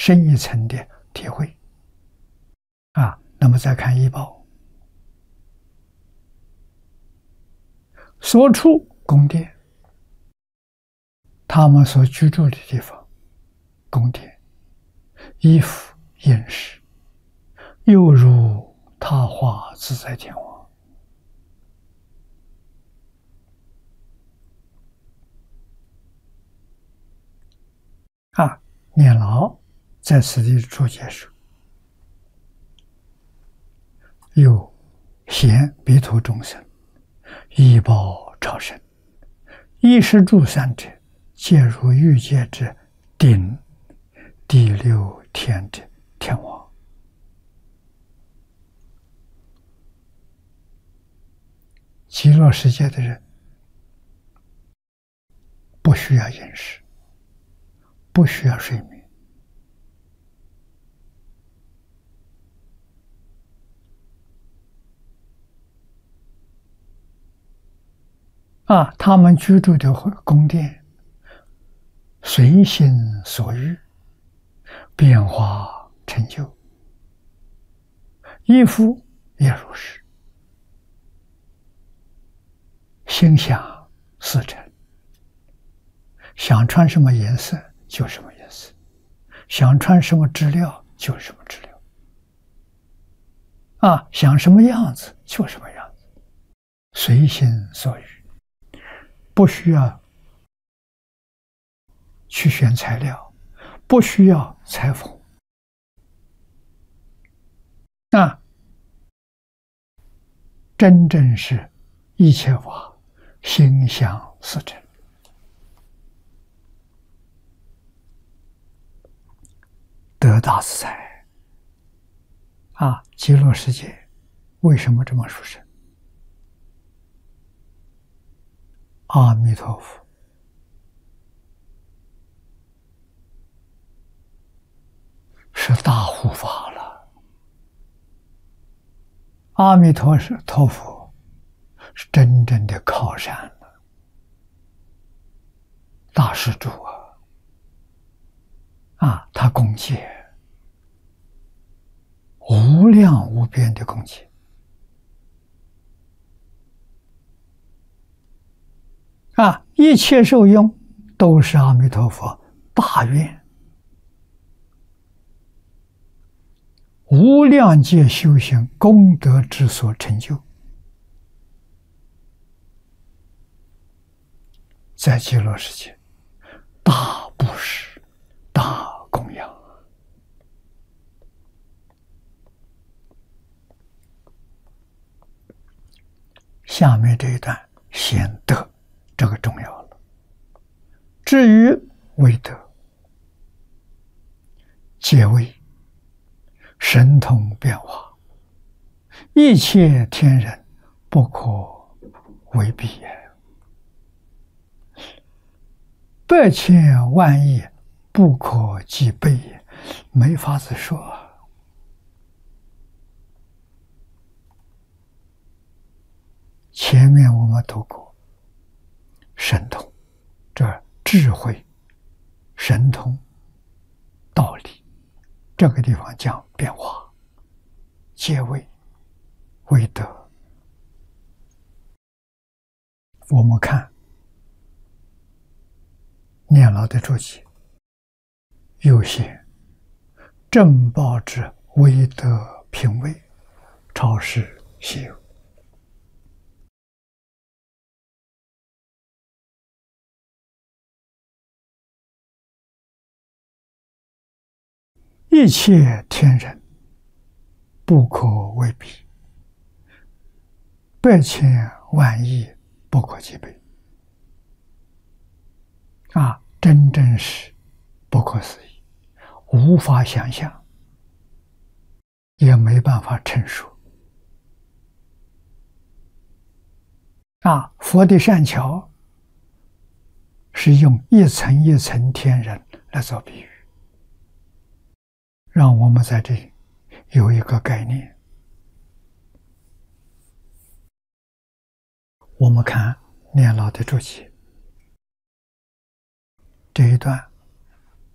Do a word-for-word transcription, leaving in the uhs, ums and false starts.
深一层的体会。啊，那么再看医报，所处宫殿，他们所居住的地方，宫殿，衣服饮食，犹如他化自在天王。啊，念老在此地注解说，有贤彼土众生，医报超生，衣食住三者，皆如欲界之顶第六天之天王。极乐世界的人不需要饮食，不需要睡眠，啊，他们居住的宫殿随心所欲，变化成就，衣服也如是，心想事成，想穿什么颜色就什么颜色，想穿什么质料就什么质料，啊，想什么样子就什么样子，随心所欲，不需要去选材料，不需要裁缝，啊，真正是一切法心想事成。得大自在啊！极乐世界为什么这么殊胜？阿弥陀佛是大护法了，阿弥陀是陀佛是真正的靠山了，大施主啊！啊，他供给无量无边的供给，啊，一切受用都是阿弥陀佛大愿，无量界修行功德之所成就，在极乐世界大布施、大供养。下面这一段显德，这个重要了。至于为德，皆为神通变化，一切天人不可为比也，百千万亿不可计备也，没法子说。前面我们读过神通，这智慧、神通、道理，这个地方讲变化，皆为为德。我们看念老的注解，有些正报之为德品位，超世稀有。一切天人不可为比，百千万亿不可计备。啊，真正是不可思议，无法想象，也没办法陈述。啊，佛的善巧是用一层一层天人来做比喻，让我们在这里有一个概念。我们看念老的注解，这一段